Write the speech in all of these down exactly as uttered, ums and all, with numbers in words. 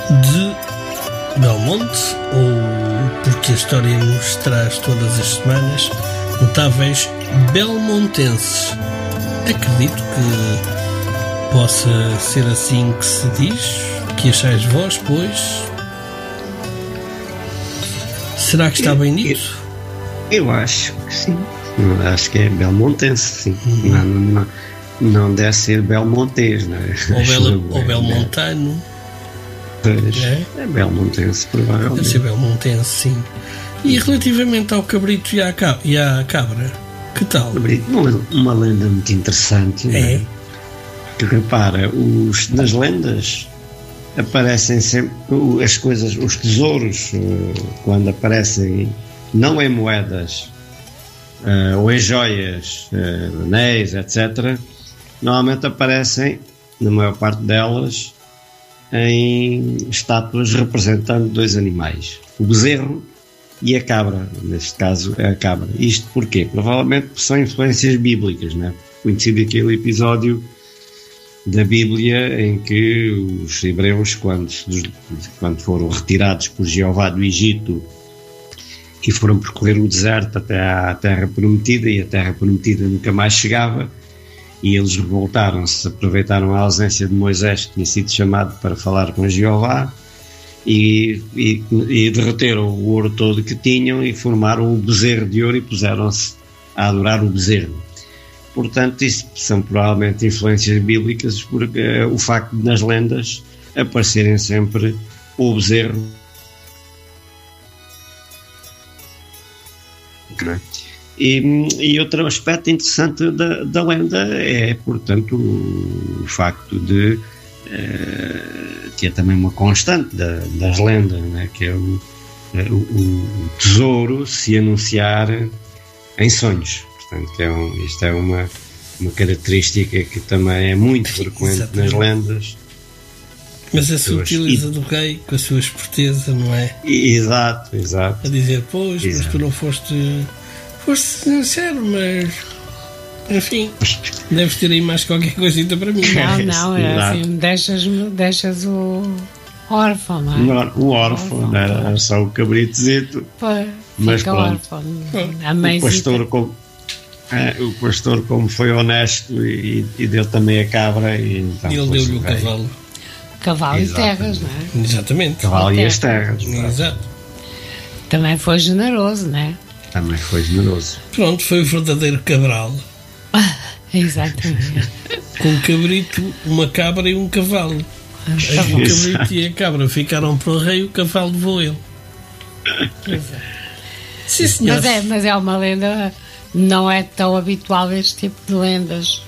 de Belmonte, ou porque a história nos traz todas as semanas notáveis belmontenses. Acredito que possa ser assim que se diz. Que achais vós, pois? Será que está bem dito? Eu, eu acho que sim. Eu acho que é belmontense, sim. Hum. Não, não, não deve ser belmontês, não é? Ou, bela, ou belmontano. Pois, é? É belmontense, provavelmente. Deve ser belmontense, sim. E relativamente ao cabrito e à, ca- e à cabra, que tal? Uma, uma lenda muito interessante, é? É? Que repara, os, nas lendas aparecem sempre as coisas, os tesouros, quando aparecem não em moedas uh, ou em joias, uh, anéis, etcétera, normalmente aparecem, na maior parte delas, em estátuas representando dois animais, o bezerro e a cabra. Neste caso é a cabra. Isto porquê? Provavelmente são influências bíblicas, né? Conhecido aquele episódio da Bíblia em que os hebreus, quando, quando foram retirados por Jeová do Egito e foram percorrer o deserto até à Terra Prometida, e a Terra Prometida nunca mais chegava, e eles revoltaram-se, aproveitaram a ausência de Moisés, que tinha sido chamado para falar com Jeová, e, e, e derreteram o ouro todo que tinham e formaram um bezerro de ouro e puseram-se a adorar o bezerro. Portanto, isso são provavelmente influências bíblicas, porque uh, o facto de nas lendas aparecerem sempre o bezerro. E, e outro aspecto interessante da, da lenda é, portanto, o, o facto de uh, que é também uma constante da, das lendas, né? Que é o, o, o tesouro se anunciar em sonhos. Portanto, que é um, isto é uma, uma característica que também é muito frequente nas lendas. Mas a sutileza do rei, com a sua esperteza, não é? Exato, exato. A dizer, pois, exato. Mas tu não foste, foste sincero, mas enfim, deves ter aí mais qualquer coisita para mim. Não, não, é assim, deixas, deixas o órfão, não é? O órfão, não era só o cabritozito. Pois, mas fica pronto, órfão. A mãe o pastor como É, o pastor, como foi honesto e, e deu também a cabra, e então ele deu-lhe o cavalo. Cavalo e terras, não é? Exatamente. Cavalo e, e as terras. Exato. Também foi generoso, não é? Também foi generoso. Pronto, foi o verdadeiro cabral. Exatamente. Com um cabrito, uma cabra e um cavalo. O cabrito e a cabra ficaram para o rei, o cavalo levou ele. Exato. Sim, senhor. Mas é, mas é uma lenda. Não é tão habitual este tipo de lendas.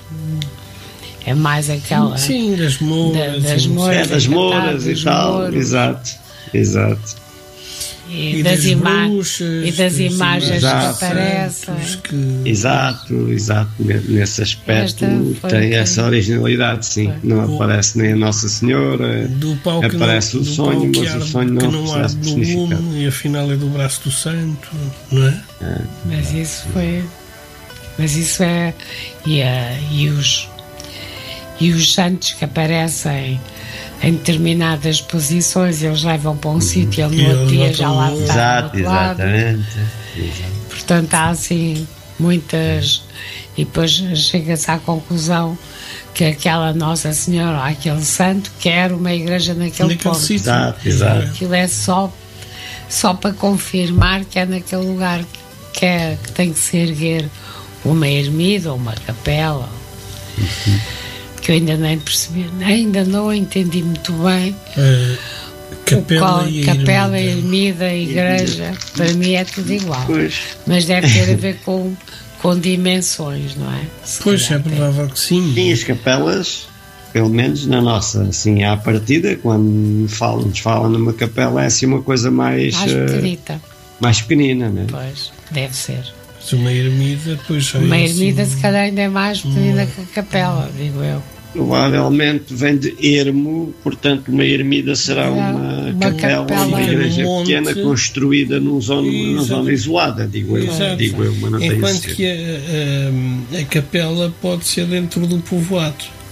É mais aquela. Sim, das mouras. Da, das mouras, é, das mouras e tal. Mouros. Exato, exato. E, e das, das, ima bruxas, e das imagens exato, que aparecem. Que... Exato, exato. Nesse aspecto tem essa originalidade, sim. Foi. Não o... aparece nem a Nossa Senhora, do pau que aparece não, o sonho, mas o sonho não, não há no lume, e afinal é do braço do santo, não é? é mas isso foi. Mas isso é. E, uh, e, os, e os santos que aparecem em determinadas posições, eles levam para um uhum. sítio, ele no outro dia já lá está. Exato, exatamente. Exato. Portanto, há assim muitas. E depois chega-se à conclusão que aquela Nossa Senhora, aquele santo, quer uma igreja naquele ponto. Exato, exato. Aquilo é só, só para confirmar que é naquele lugar que, é, que tem que se erguer uma ermida ou uma capela. Uhum. Que eu ainda nem percebi, ainda não entendi muito bem. Uh, capela, qual, e capela, ermida, igreja, para mim é tudo igual. Pois. Mas deve ter a ver com, com dimensões, não é? Se pois é provável que sim. Sim, as capelas, pelo menos na nossa, assim, à partida, quando falam, nos falam numa capela, é assim uma coisa mais. Mais pequenita. Uh, mais pequenina, não é? Pois, deve ser. Uma ermida, pois uma é ermida assim, se calhar ainda é mais pequenina uma... que a capela, digo eu. Provavelmente vem de ermo, portanto uma ermida será é, uma, uma capela, capela, uma igreja um pequena construída num zona, numa zona isolada, digo eu, digo eu, mas não enquanto tem que a, a, a capela pode ser dentro do povoado.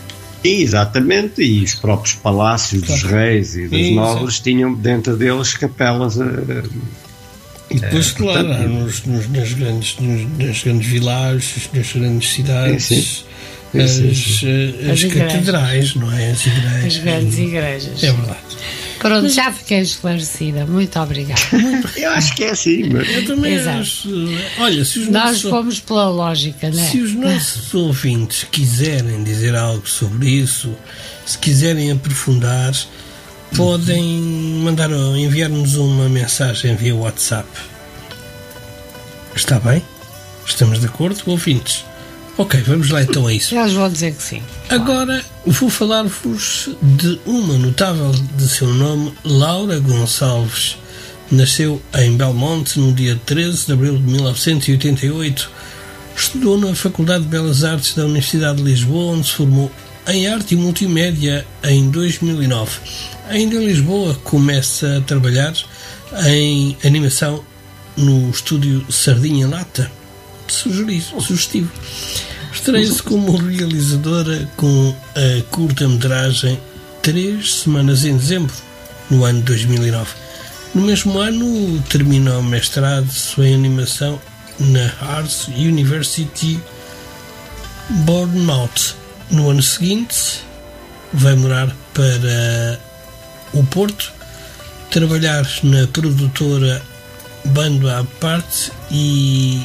Exatamente, e os próprios palácios claro. dos reis e dos Sim, nobres exato. tinham dentro deles capelas. Uh, e depois, é, claro, portanto, nos, nos, nas, grandes, nos, nas grandes vilagens, nas grandes cidades, sim, sim. As, sim, sim. as, as catedrais, não é? As igrejas. As grandes igrejas. É verdade. Pronto, mas, já fiquei esclarecida. Muito obrigada. Eu acho que é assim, mas... Eu também acho. Olha, se os Nós nossos, fomos pela lógica, não é? Se os nossos ouvintes quiserem dizer algo sobre isso, se quiserem aprofundar, podem mandar, enviar-nos uma mensagem via WhatsApp. Está bem? Estamos de acordo, ouvintes? Ok, vamos lá então a isso. Eles vão dizer que sim. Agora vou falar-vos de uma notável de seu nome, Laura Gonçalves. Nasceu em Belmonte no dia treze de abril de mil novecentos e oitenta e oito. Estudou na Faculdade de Belas Artes da Universidade de Lisboa, onde se formou em Arte e Multimédia em dois mil e nove. Ainda em Lisboa começa a trabalhar em animação no estúdio Sardinha Lata. Sugestivo. Estreia-se como realizadora com a curta-metragem Três Semanas em Dezembro, no ano de dois mil e nove. No mesmo ano, termina o mestrado em animação na Arts University Bournemouth. No ano seguinte, vai morar para o Porto, trabalhar na produtora Bando à Parte e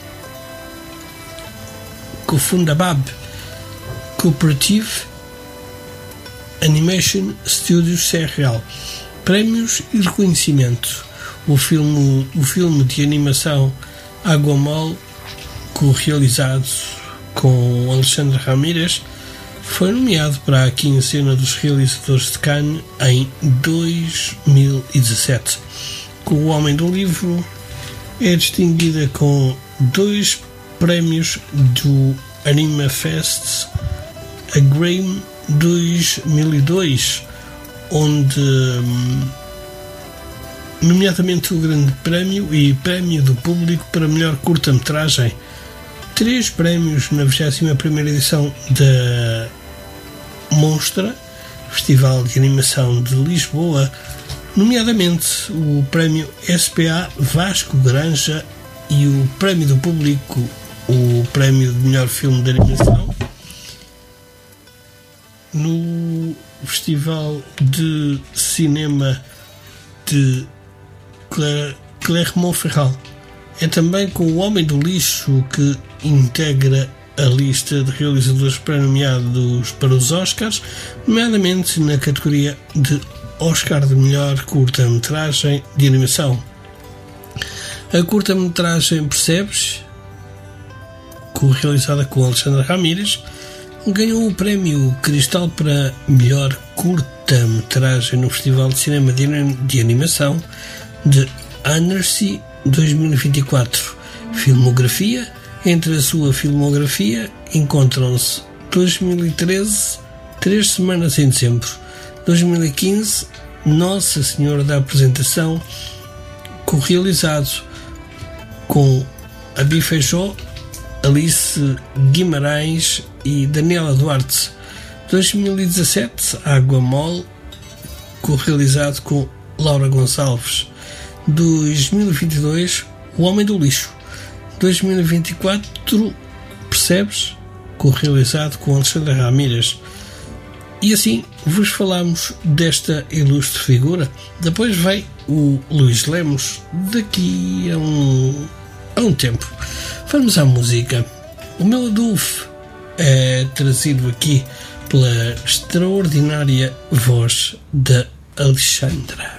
cofunda B A B Cooperative Animation Studios C R L. Prémios e reconhecimento. O filme, o filme de animação Água Mole, realizado com Alexandre Ramírez, foi nomeado para a quinzena dos realizadores de Cannes em dois mil e dezassete. Com O Homem do Livro, é distinguida com dois prémios do Anima Fest A Graham dois mil e dois, onde, nomeadamente, o Grande Prémio e Prémio do Público para melhor curta-metragem. Três prémios na vigésima primeira edição da Monstra, Festival de Animação de Lisboa, nomeadamente o Prémio S P A Vasco Granja e o Prémio do Público, o Prémio de Melhor Filme de Animação, no Festival de Cinema de Clermont-Ferrand. É também com O Homem do Lixo que integra a lista de realizadores pré-nomeados para os Oscars, nomeadamente na categoria de Oscar de Melhor Curta-Metragem de Animação. A curta-metragem Percebes, realizada com Alexandre Ramírez, ganhou o prémio Cristal para melhor curta-metragem no Festival de Cinema de Animação de Annecy dois mil e vinte e quatro. Filmografia. Entre a sua filmografia encontram-se dois mil e treze, Três Semanas em Dezembro, dois mil e quinze, Nossa Senhora da Apresentação, co-realizado com Abi Feijó, Alice Guimarães e Daniela Duarte. dois mil e dezassete, Água Mole, co-realizado com Laura Gonçalves. dois mil e vinte e dois, O Homem do Lixo. dois mil e vinte e quatro, Percebes, co-realizado com Alexandre Ramírez. E assim vos falamos desta ilustre figura. Depois vem o Luís Lemos, daqui a um, a um tempo. Vamos à música. O meu Adolfo é trazido aqui pela extraordinária voz da Alexandra.